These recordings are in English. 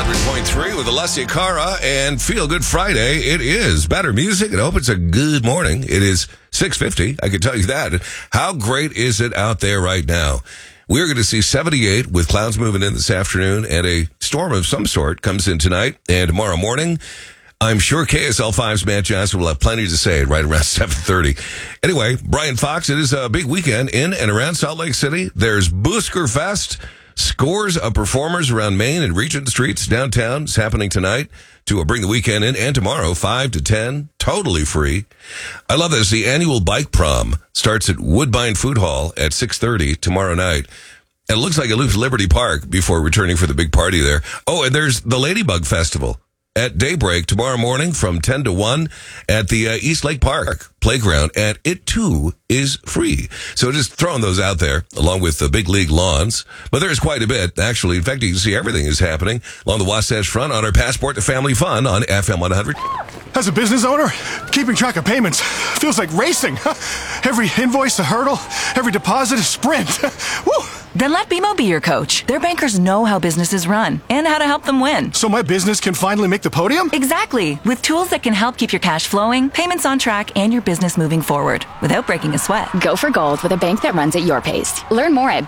100.3 with Alessia Cara and Feel Good Friday. It is better music. I hope it's a good morning. It is 6:50. I can tell you that. How great is it out there right now? We're going to see 78 with clouds moving in this afternoon, and a storm of some sort comes in tonight and tomorrow morning. I'm sure KSL5's Matt Johnson will have plenty to say right around 7:30. Anyway, Brian Fox, it is a big weekend in and around Salt Lake City. There's Boosker Fest. Scores of performers around Main and Regent Streets downtown is happening tonight to bring the weekend in, and tomorrow, 5 to 10, totally free. I love this. The annual bike prom starts at Woodbine Food Hall at 6:30 tomorrow night. And it looks like it leaves Liberty Park before returning for the big party there. Oh, and there's the Ladybug Festival at daybreak tomorrow morning from 10 to 1 at the East Lake Park Playground, and it too is free. So just throwing those out there along with the big league lawns. But there's quite a bit, actually. In fact, you can see everything is happening along the Wasatch Front on our Passport to Family Fun on FM 100. As a business owner, keeping track of payments feels like racing. Every invoice a hurdle, every deposit a sprint. Woo! Then let BMO be your coach. Their bankers know how businesses run and how to help them win. So my business can finally make the podium? Exactly. With tools that can help keep your cash flowing, payments on track, and your business moving forward without breaking a sweat. Go for gold with a bank that runs at your pace. Learn more at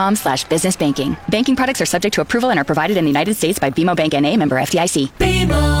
bmo.com/businessbanking. Banking products are subject to approval and are provided in the United States by BMO Bank N.A., member FDIC. BMO.